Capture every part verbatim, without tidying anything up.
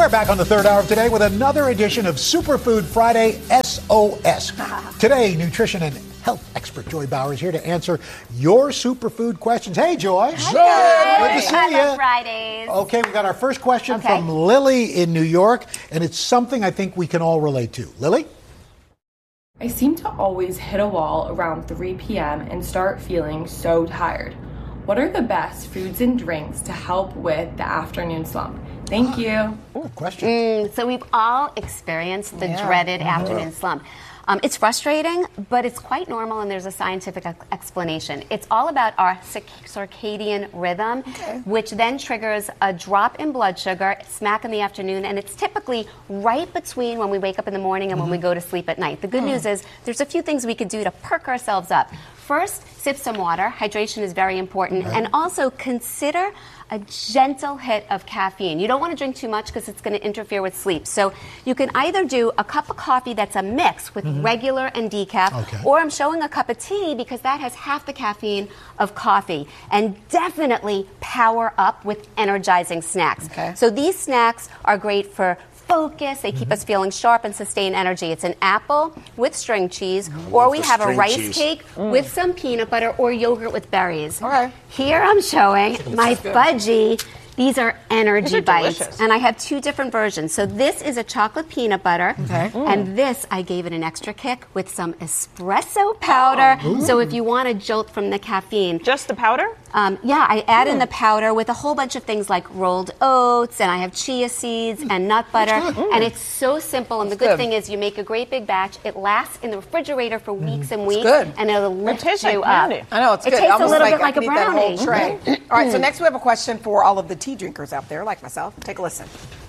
We're back on the third hour of today with another edition of Superfood Friday S O S. Today, nutrition and health expert Joy Bauer is here to answer your superfood questions. Hey, Joy. Hi, Good to see I you. love Fridays. Okay, we got our first question Okay. from Lily in New York, and it's something I think we can all relate to. Lily? I seem to always hit a wall around three p.m. and start feeling so tired. What are the best foods and drinks to help with the afternoon slump? Thank you. Good question. Mm, so we've all experienced the Yeah. dreaded afternoon slump. Um, it's frustrating, but it's quite normal, and there's a scientific ex- explanation. It's all about our circ- circadian rhythm, Okay. which then triggers a drop in blood sugar smack in the afternoon, and it's typically right between when we wake up in the morning and when we go to sleep at night. The good news is there's a few things we could do to perk ourselves up. First, sip some water. Hydration is very important. And also consider a gentle hit of caffeine. You don't want to drink too much because it's going to interfere with sleep. So you can either do a cup of coffee that's a mix with regular and decaf, Okay. or I'm showing a cup of tea because that has half the caffeine of coffee. And definitely power up with energizing snacks. Okay. So these snacks are great for focus. They keep us feeling sharp and sustain energy. It's an apple with string cheese, or we the have a string rice cheese. cake with some peanut butter or yogurt with berries. Okay. Here I'm showing my fudgy. These are energy These are bites. delicious. And I have two different versions. So this is a chocolate peanut butter. Okay. And this, I gave it an extra kick with some espresso powder. So if you want a jolt from the caffeine. Just the powder? Um, yeah, I add in the powder with a whole bunch of things like rolled oats, and I have chia seeds and nut butter. And it's so simple. And the good, good. thing is you make a great big batch. It lasts in the refrigerator for weeks and weeks. good. And it'll lift tastes you like up. candy. I know, it's it good. tastes a Almost little like bit like I a can eat that whole brownie. tray. All right, so next we have a question for all of the tea drinkers out there, like myself. Take a listen.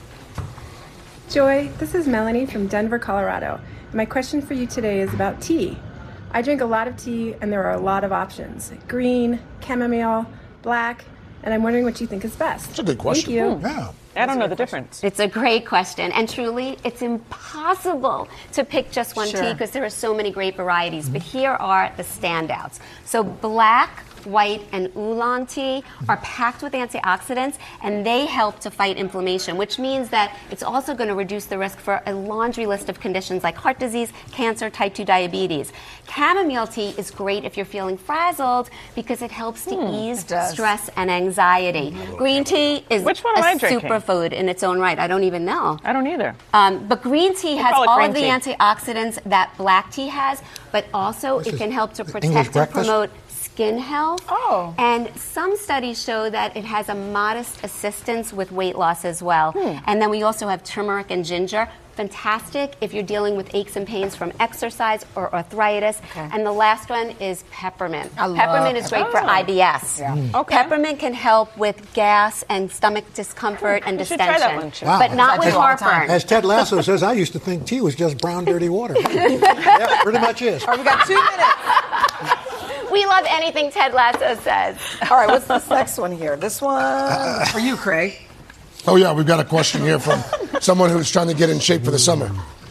Joy, this is Melanie from Denver, Colorado. My question for you today is about tea. I drink a lot of tea, and there are a lot of options. Green, chamomile, black, and I'm wondering what you think is best. That's a good question. Thank you. Yeah. I don't know the difference. It's a great question. And truly, it's impossible to pick just one Sure. tea because there are so many great varieties. But here are the standouts. So black, white, and oolong tea are packed with antioxidants, and they help to fight inflammation, which means that it's also going to reduce the risk for a laundry list of conditions like heart disease, cancer, type two diabetes. Chamomile tea is great if you're feeling frazzled because it helps to ease it does. stress and anxiety. Green tea is Which one am a I drinking? superfood in its own right. I don't even know. I don't either. Um, but green tea has call it all green of the tea. antioxidants that black tea has, but also This it is can help to the protect English and breakfast? promote skin health. Oh. And some studies show that it has a modest assistance with weight loss as well. Hmm. And then we also have turmeric and ginger. Fantastic if you're dealing with aches and pains from exercise or arthritis. Okay. And the last one is peppermint. I love peppermint is great for peppermint. I B S. Yeah. Mm. Okay. Peppermint can help with gas and stomach discomfort and You should distension. try that one, Chip. Wow. But not I with do all the time. heartburn. As Ted Lasso says, I used to think tea was just brown, dirty water. Yeah, pretty much is. All right, we got two minutes. We love anything Ted Lasso says. All right, what's this next one here? This one for you, Craig. Oh, yeah, we've got a question here from someone who's trying to get in shape for the summer.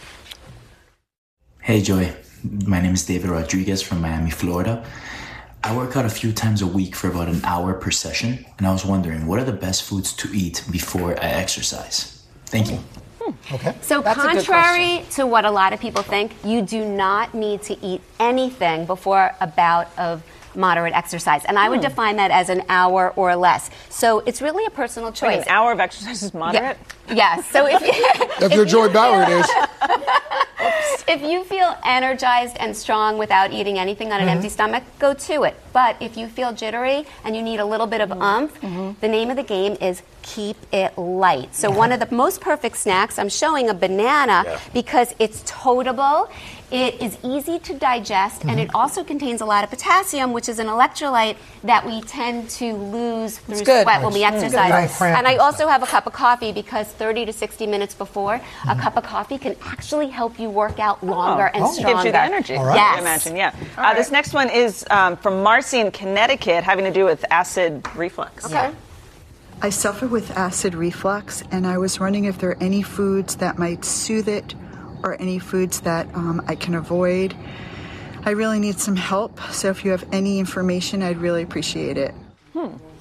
Hey Joy, my name is David Rodriguez from Miami, Florida. I work out a few times a week for about an hour per session, and I was wondering, what are the best foods to eat before I exercise? Thank you. Okay. So That's a good contrary to what a lot of people think, you do not need to eat anything before a bout of moderate exercise. And I would define that as an hour or less. So it's really a personal Wait, choice. an hour of exercise is moderate? Yes. So if you, If you're Joy Bauer, it is. if you feel energized and strong without eating anything on an empty stomach, go to it. But if you feel jittery and you need a little bit of umph, the name of the game is keep it light. So one of the most perfect snacks, I'm showing a banana because it's toteable. It is easy to digest, and it also contains a lot of potassium, which is an electrolyte that we tend to lose through good. sweat when we Nice. exercise. Nice. And I also have a cup of coffee because thirty to sixty minutes before, a cup of coffee can actually help you work out longer and Oh. stronger. Gives you the energy. All right. Yes. I imagine, yeah. Uh, This next one is um, from Marcy in Connecticut, having to do with acid reflux. Okay. I suffer with acid reflux, and I was wondering if there are any foods that might soothe it or any foods that um, I can avoid. I really need some help, so if you have any information, I'd really appreciate it.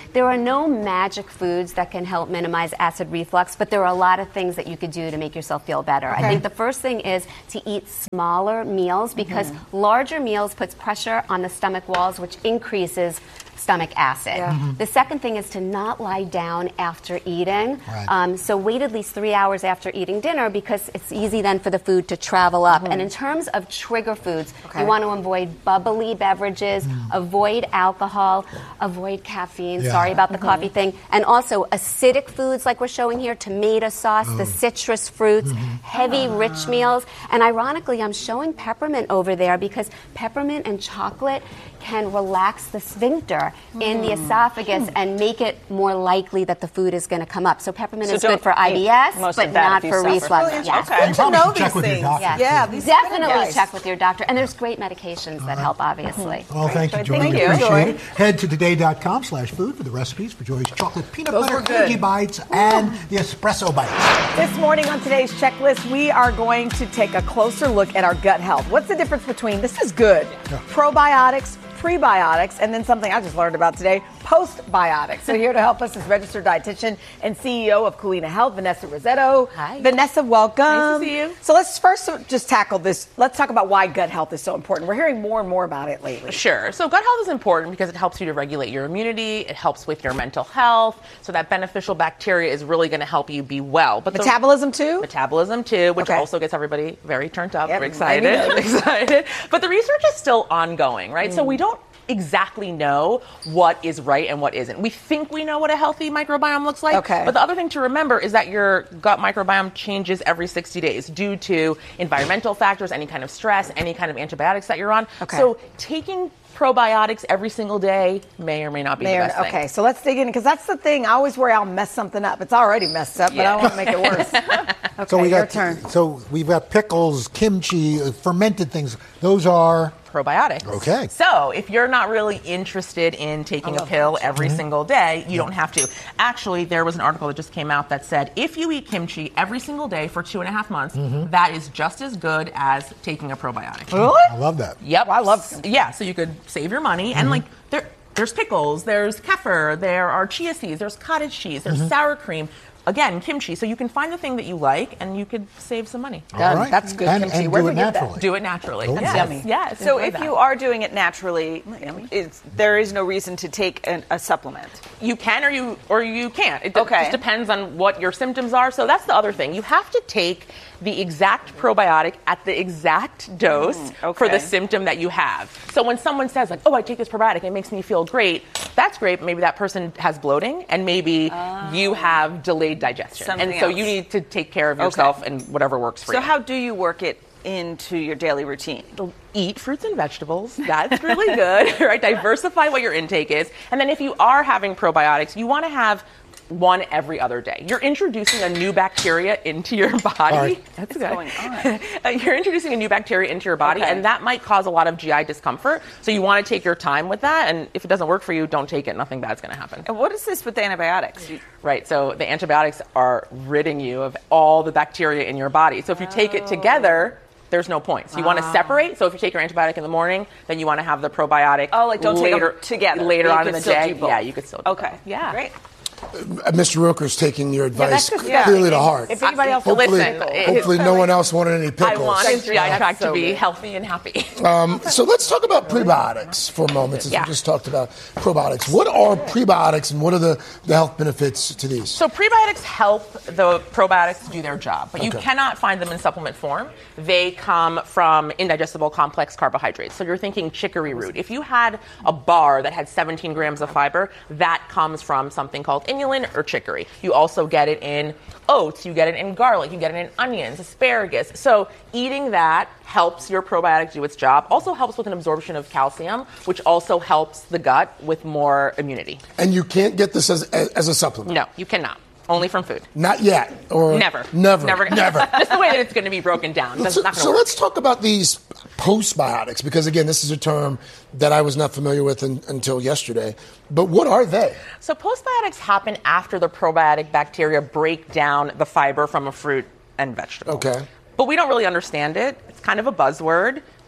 There are no magic foods that can help minimize acid reflux, but there are a lot of things that you could do to make yourself feel better. Okay. I think the first thing is to eat smaller meals because mm-hmm. larger meals puts pressure on the stomach walls, which increases stomach acid. Yeah. Mm-hmm. The second thing is to not lie down after eating. Right. Um, so wait at least three hours after eating dinner because it's easy then for the food to travel up. Mm-hmm. And in terms of trigger foods, okay. you want to avoid bubbly beverages, mm. avoid alcohol, avoid caffeine. Yeah. Sorry about the mm-hmm. coffee thing. And also acidic foods like we're showing here, tomato sauce, oh. the citrus fruits, mm-hmm. heavy ah. rich meals. And ironically, I'm showing peppermint over there because peppermint and chocolate can relax the sphincter mm. in the esophagus mm. and make it more likely that the food is going to come up. So peppermint so is good for I B S, but not for reflux. Really yes. okay. You to know check these with your things. doctor. Yes. Yeah, these definitely check with your doctor. And there's great medications that right. help, obviously. Well, thank you, Joy. Thank We you. appreciate Joy. it. Head to today.com slash food for the recipes for Joy's chocolate peanut Those butter were good. Energy Bites and the espresso bites. This morning on today's checklist, we are going to take a closer look at our gut health. What's the difference between, this is good, Yeah. probiotics, prebiotics, and then something I just learned about today, postbiotics. So here to help us is registered dietitian and C E O of Culina Health, Vanessa Rossetto. Hi. Vanessa, welcome. Nice to see you. So let's first just tackle this. Let's talk about why gut health is so important. We're hearing more and more about it lately. Sure. So gut health is important because it helps you to regulate your immunity. It helps with your mental health. So that beneficial bacteria is really going to help you be well. But the- Metabolism too? Metabolism too, which Okay. also gets everybody very turned up, Yep, very excited, I know. excited. But the research is still ongoing, right? Mm. So we don't exactly know what is right and what isn't. We think we know what a healthy microbiome looks like. Okay. But the other thing to remember is that your gut microbiome changes every sixty days due to environmental factors, any kind of stress, any kind of antibiotics that you're on. Okay. So taking probiotics every single day may or may not be Mayor, the best thing. okay, so let's dig in because that's the thing. I always worry I'll mess something up. It's already messed up, but Yeah. I don't want to make it worse. Okay, So we your got turn. so we've got pickles, kimchi, uh, fermented things. Those are Probiotics. Okay. So if you're not really interested in taking a pill every Mm-hmm. single day, you don't have to. Actually, there was an article that just came out that said if you eat kimchi every single day for two and a half months, Mm-hmm. that is just as good as taking a probiotic. Really? I love that. Yep. I love kimchi. Yeah, so you could save your money and like there there's pickles, there's kefir, there are chia seeds, there's cottage cheese, there's sour cream. Again, kimchi. So you can find the thing that you like and you could save some money. All Done. right. That's good And, kimchi. and Where'd do we it get that? naturally. Do it naturally. Oh, Yes. yeah. Yes. yes. So Enjoy if that. you are doing it naturally, it's, there is no reason to take an, a supplement. You can or you or you can't. It d- Okay. just depends on what your symptoms are. So that's the other thing. You have to take the exact probiotic at the exact dose Mm, for the okay. symptom that you have. So when someone says like, "Oh, I take this probiotic, it makes me feel great," that's great. Maybe that person has bloating, and maybe you have delayed digestion, Something and so else. you need to take care of yourself and whatever works for So you. how do you work it into your daily routine? Eat fruits and vegetables. That's really good, right? Diversify what your intake is. And then if you are having probiotics, you want to have one every other day. You're introducing a new bacteria into your body. right. That's What's good. going on? Uh, You're introducing a new bacteria into your body, Okay. and that might cause a lot of G I discomfort. So you want to take your time with that. And if it doesn't work for you, don't take it. Nothing bad's going to happen. And what is this with the antibiotics? You- Right, so the antibiotics are ridding you of all the bacteria in your body. So if you take it together, there's no point. So you want to separate. So if you take your antibiotic in the morning, then you want to have the probiotic. Oh, like don't take 'em later, together. later You on could in the still day. do both. Yeah, you could still do Okay. both. Yeah, Great. Uh, Mister Rooker's taking your advice that's just- clearly yeah. to heart. If anybody else hopefully, Listen, it- hopefully no one else wanted any I pickles. want his G I That's tract so to be good. healthy and happy. Um, so let's talk about prebiotics for a moment, since Yeah. we just talked about probiotics. What are prebiotics, and what are the, the health benefits to these? So prebiotics help the probiotics to do their job, but you Okay. cannot find them in supplement form. They come from indigestible complex carbohydrates. So you're thinking chicory root. If you had a bar that had seventeen grams of fiber, that comes from something called inulin or chicory. You also get it in oats, you get it in garlic, you get it in onions, asparagus. So eating that helps your probiotic do its job. Also helps with an absorption of calcium, which also helps the gut with more immunity. And you can't get this as, as, as a supplement? No, you cannot. Only from food. Not yet? Or Never. Never. Never. Never. Just the way that it's going to be broken down. That's So, not going so to work. let's talk about these postbiotics, because again, this is a term that I was not familiar with un, until yesterday. But what are they? So postbiotics happen after the probiotic bacteria break down the fiber from a fruit and vegetable. Okay. But we don't really understand it. It's kind of a buzzword.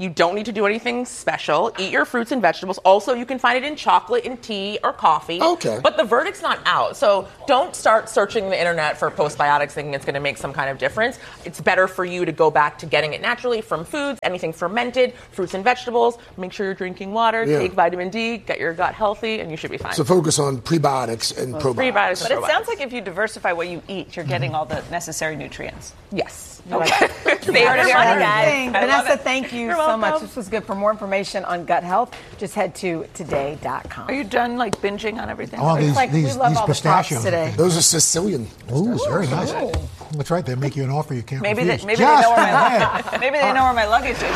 You don't need to do anything special. Eat your fruits and vegetables. Also, you can find it in chocolate, in tea, or coffee. Okay. But the verdict's not out. So don't start searching the internet for postbiotics thinking it's going to make some kind of difference. It's better for you to go back to getting it naturally from foods, anything fermented, fruits and vegetables. Make sure you're drinking water, Yeah. take vitamin D, get your gut healthy, and you should be fine. So focus on prebiotics and Well, probiotics. prebiotics But and it sounds like if you diversify what you eat, you're getting all the necessary nutrients. Yes. Okay. They heard it here, guys. I love Vanessa, it. thank you You're so much. welcome. This was good. For more information on gut health, just head to today dot com. Are you done like binging on everything? Oh, these, like we these, love these all the pistachios. props today. Those are Sicilian. Ooh, it's very nice. That's right. They make you an offer you can't Maybe refuse. they, maybe Just they know where go my ahead. maybe they know where my luggage is.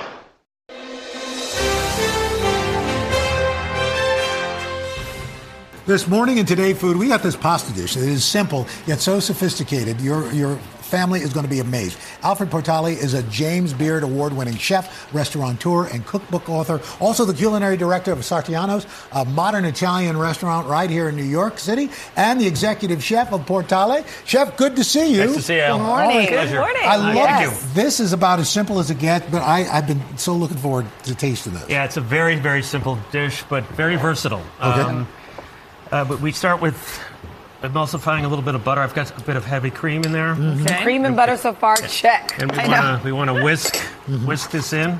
This morning in Today Food, we got this pasta dish. It is simple, yet so sophisticated. Your your family is going to be amazed. Alfred Portale is a James Beard award-winning chef, restaurateur, and cookbook author. Also the culinary director of Sartiano's, a modern Italian restaurant right here in New York City, and the executive chef of Portale. Chef, good to see you. Nice to see you, Al. Good morning. Always a Good pleasure. morning. I love Yes. you. This is about as simple as it gets, but I, I've been so looking forward to tasting this. Yeah, it's a very, very simple dish, but very versatile. Okay. Um, uh, but we start with emulsifying a little bit of butter. I've got a bit of heavy cream in there. Okay. Cream and butter so far, check. And we I want know. to we want to whisk whisk this in.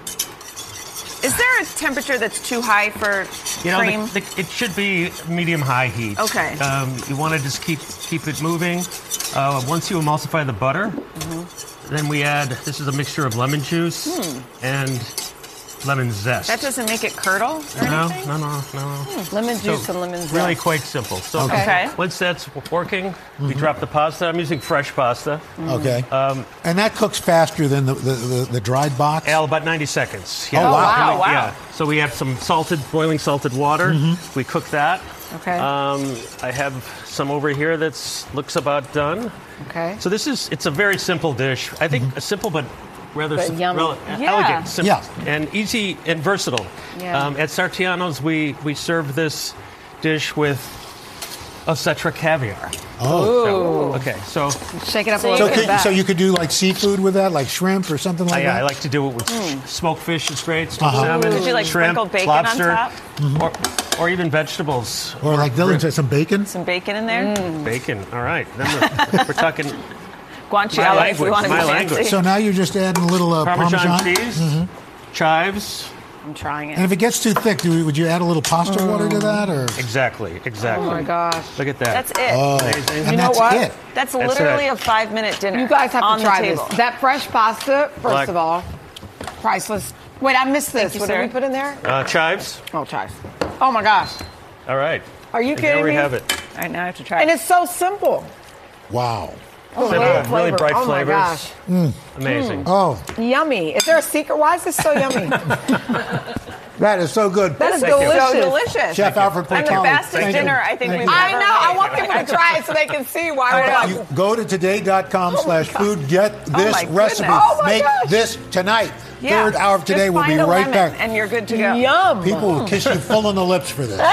Is there a temperature that's too high for You know, cream? the, the, it should be medium high heat. Okay. Um, you want to just keep keep it moving. Uh, once you emulsify the butter, then we add. This is a mixture of lemon juice Hmm. and lemon zest. That doesn't make it curdle or no, anything? no, no, no. Lemon So, juice and lemon zest. Really quite simple. So Okay. Okay. once that's working, we drop the pasta. I'm using fresh pasta. Okay. Um, and that cooks faster than the, the, the, the dried box? Al, about ninety seconds. Oh, wow. Really, Wow. Yeah. So we have some salted, boiling salted water. Mm-hmm. We cook that. Okay. Um, I have some over here that's looks about done. Okay. So this is, it's a very simple dish. I think a simple but rather But sim- yummy. rel- Yeah. elegant, simple, Yeah. and easy and versatile. Yeah. Um, at Sartiano's, we, we serve this dish with Osetra caviar. Oh. So- okay, so Shake it up a So, little bit. could, so you could do like seafood with that, like shrimp or something I, like yeah, I that? like to do it with sh- smoked fish is great, smoked Uh-huh. salmon, Could you, like, shrimp, sprinkle bacon on lobster, top? or, or even vegetables. Or like Dylan said, some bacon? Some bacon in there? Bacon. All right, then we're, we're talking Guanciale, if we language, want to be my fancy. language. So now you're just adding a little uh, Parmesan, Parmesan? cheese, chives. I'm trying it. And if it gets too thick, do we, would you add a little pasta water to that? Or? Exactly, exactly. Oh my gosh. Look at that. That's it. Oh, Amazing. and You know that's what? it. That's That's literally it. a five-minute dinner. You guys have on to try the this. table. That fresh pasta, first Black- of all, priceless. Wait, I missed this. you, What sir. did we put in there? Uh, chives. Oh, chives. Oh my gosh. All right. Are you And kidding there we me? have it. All right, now I have to try And it. it's so simple. Wow. Oh, Simple, great really flavor. bright oh flavors. my gosh. Amazing. Oh, Yummy. Is there a secret? Why is this so yummy? that is so good. That is Thank you. delicious. So delicious. Chef Alfred And the Portale. fastest Thank you. dinner I think Thank we've you. I ever know. I made. want people to try it so they can see why we're not. You go to today.com slash food. Get this my recipe. goodness. Oh my Make gosh. this tonight. Yeah. Third hour of today. Just We'll be find a right lemon back. And you're good to go. Yum. People will kiss you full on the lips for this.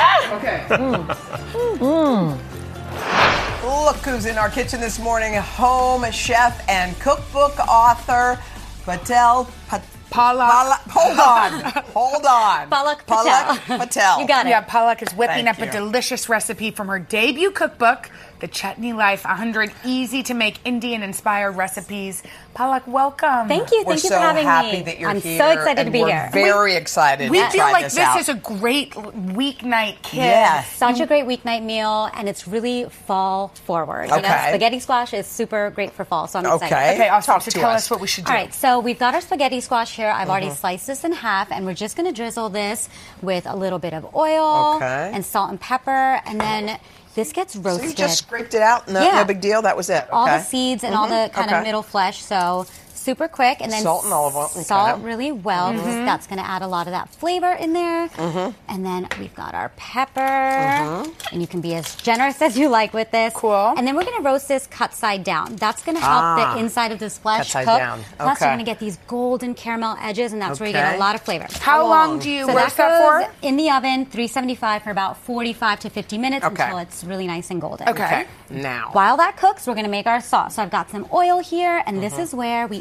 Look who's in our kitchen this morning. Home chef and cookbook author, Patel Pat- Palak. Palak- Hold on. Hold on. Palak Patel. Patel. Patel. You got it. Yeah, Palak is whipping Thank up you. a delicious recipe from her debut cookbook, The Chutney Life, one hundred easy-to-make Indian-inspired recipes. Palak, welcome. Thank you. We're Thank you so for having happy me. that you're I'm here. so excited and to be we're here. very excited We to feel try like this, this out. is a great weeknight kit. Yes. Such a great weeknight meal, and it's really fall forward. You know, Okay. spaghetti squash is super great for fall, so I'm excited. Okay. Okay, awesome. Talk So to tell us. us what we should do. All right, so we've got our spaghetti squash here. I've already Mm-hmm. sliced this in half, and we're just going to drizzle this with a little bit of oil Okay. and salt and pepper, and then this gets So roasted. you just scraped it out? No, Yeah. no big deal? That was it? all Okay. the seeds and all the Mhm. kind Okay. of middle flesh, so super quick. And then Salt and olive oil, okay. salt really well because Mhm. that's going to add a lot of that flavor in there. Mhm. And then we've got our pepper, Mhm. and you can be as generous as you like with this. Cool. And then we're going to roast this cut side down. That's going to help Ah. the inside of this Cut flesh side cook. down. Plus, Okay. you're going to get these golden caramel edges, and that's where you get Okay. a lot of flavor. How long do you So roast that that goes for? in the oven, three seventy-five for about forty-five to fifty minutes Okay. until it's really nice and golden. Okay. Now. While that cooks, we're going to make our sauce. So I've got some oil here, and this is where we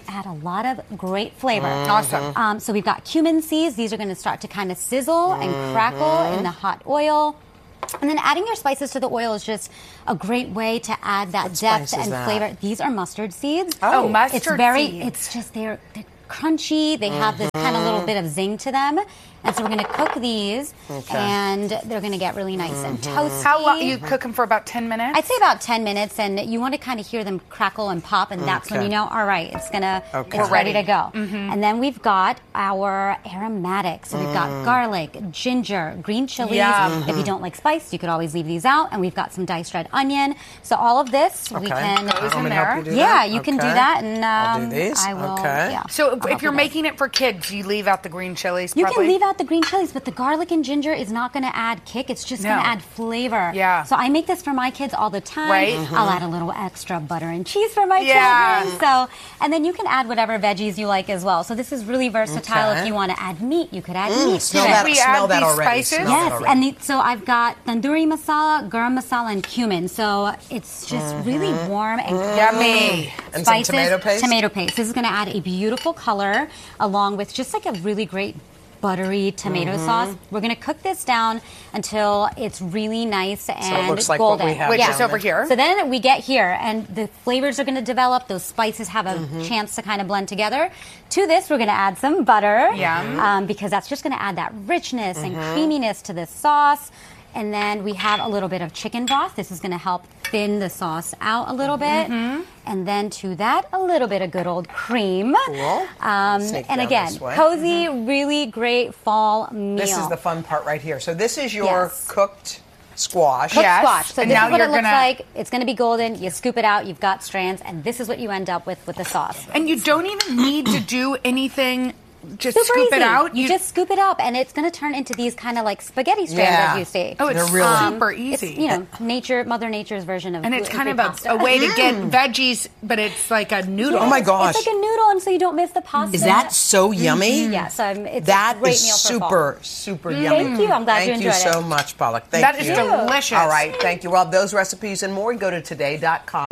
add a lot of great flavor. Mm. Awesome. Um, so we've got cumin seeds. These are going to start to kind of sizzle and crackle in the hot oil. And then adding your spices to the oil is just a great way to add that What depth spice is and that? flavor. These are mustard seeds. Oh, mustard It's very, seeds. it's just, they're, they're crunchy. They have this kind of little bit of zing to them. And so we're going to cook these, Okay. and they're going to get really nice and toasty. How long? You cook them for about ten minutes? I'd say about ten minutes, and you want to kind of hear them crackle and pop, and that's when Okay. you know, all right, it's gonna, Okay. it's We're ready ready. to go. Mhm. And then we've got our aromatics. So we've got Mm. garlic, ginger, green chilies. Yum. If you don't like spice, you could always leave these out. And we've got some diced red onion. So all of this we Okay. can Goes in I'm gonna there. help you do yeah, that? you can do Okay. that, and um, I'll do these. I will. Okay. Yeah. So I'll if, help if you're you making it for kids, you leave out the green chilies. You probably? can leave out the green chilies, but the garlic and ginger is not going to add kick. It's just No. going to add flavor. Yeah. So I make this for my kids all the time. Right. I'll add a little extra butter and cheese for my Yeah. children. So, and then you can add whatever veggies you like as well. So this is really versatile. Okay. If you want to add meat, you could add Mm, meat. smell to that- it. We smell add that these already. spices? Smell that Yes, already. and the, so I've got tandoori masala, garam masala, and cumin. So it's just really warm and Yummy. And some spices. tomato paste? Tomato paste. This is going to add a beautiful color, along with just like a really great buttery tomato Mhm. sauce. We're going to cook this down until it's really nice and looks like what golden. we have Which down is over there. here. So then we get here, and the flavors are going to develop. Those spices have a Mm-hmm. chance to kind of blend together. To this, we're going to add some butter, Yum. um, because that's just going to add that richness and Mm-hmm. creaminess to this sauce. And then we have a little bit of chicken broth. This is going to help thin the sauce out a little bit. Mm-hmm. And then to that, a little bit of good old cream. Cool. Um, Sneak and down again, this way. cozy, really great fall meal. This is the fun part right here. So this is your Yes. cooked squash. Cooked Yes. squash. So And this now is what you're it looks gonna- like. It's going to be golden. You scoop it out. You've got strands, and this is what you end up with with the sauce. And you don't even need to do anything. Just Super scoop easy. it out. You, just scoop it up, and it's going to turn into these kind of like spaghetti strands, Yeah. as you see. Oh, it's They're really- super It's, easy. you know, nature, Mother Nature's version of and it's kind of gluten-free a, a pasta. way to get veggies, but it's like a noodle. Oh my gosh. It's like a noodle, and so you don't miss the pasta. Is that so yummy? Yes, I'm, it's That a great is meal for super, fall. super Mm, yummy. thank you. I'm glad Thank you you enjoyed so it. much, Pollock. Thank That is you. delicious. All right. Thank you. Well, those recipes and more, go to today dot com.